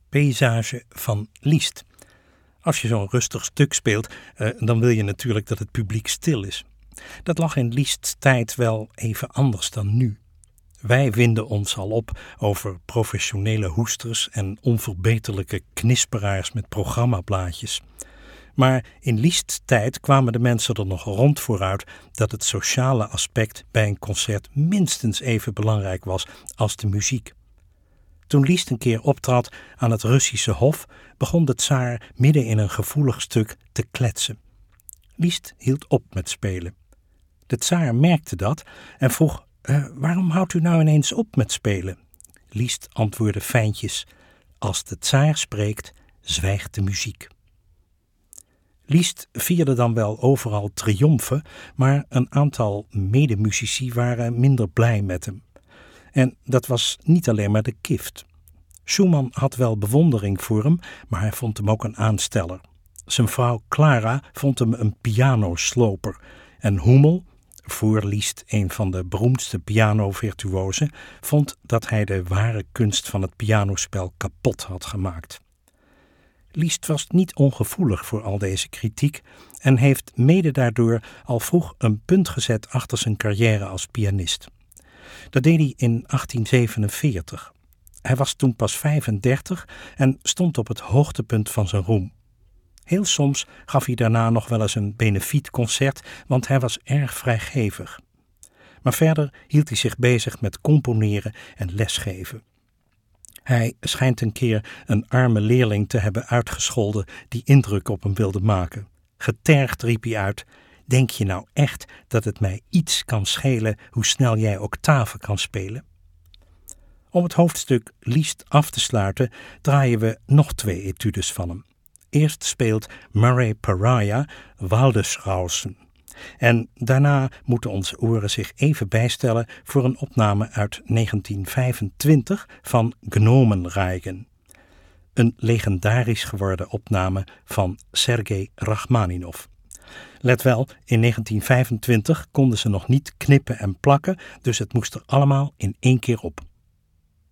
Paysage van Liszt. Als je zo'n rustig stuk speelt, dan wil je natuurlijk dat het publiek stil is. Dat lag in Liszt's tijd wel even anders dan nu. Wij winden ons al op over professionele hoesters en onverbeterlijke knisperaars met programmablaadjes. Maar in Liszt's tijd kwamen de mensen er nog rond vooruit dat het sociale aspect bij een concert minstens even belangrijk was als de muziek. Toen Liszt een keer optrad aan het Russische Hof, begon de tsaar midden in een gevoelig stuk te kletsen. Liszt hield op met spelen. De tsaar merkte dat en vroeg: waarom houdt u nou ineens op met spelen? Liszt antwoordde fijntjes: als de tsaar spreekt, zwijgt de muziek. Liszt vierde dan wel overal triomfen, maar een aantal medemuzici waren minder blij met hem. En dat was niet alleen maar de kift. Schumann had wel bewondering voor hem, maar hij vond hem ook een aansteller. Zijn vrouw Clara vond hem een pianosloper. En Hummel, voor Liszt een van de beroemdste pianovirtuosen, vond dat hij de ware kunst van het pianospel kapot had gemaakt. Liszt was niet ongevoelig voor al deze kritiek en heeft mede daardoor al vroeg een punt gezet achter zijn carrière als pianist. Dat deed hij in 1847. Hij was toen pas 35 en stond op het hoogtepunt van zijn roem. Heel soms gaf hij daarna nog wel eens een benefietconcert, want hij was erg vrijgevig. Maar verder hield hij zich bezig met componeren en lesgeven. Hij schijnt een keer een arme leerling te hebben uitgescholden die indruk op hem wilde maken. Getergd riep hij uit: denk je nou echt dat het mij iets kan schelen hoe snel jij octaven kan spelen? Om het hoofdstuk Liszt af te sluiten draaien we nog 2 etudes van hem. Eerst speelt Murray Pariah Waldesrauschen. En daarna moeten onze oren zich even bijstellen voor een opname uit 1925 van Gnomenreigen. Een legendarisch geworden opname van Sergei Rachmaninov. Let wel, in 1925 konden ze nog niet knippen en plakken, dus het moest er allemaal in 1 keer op.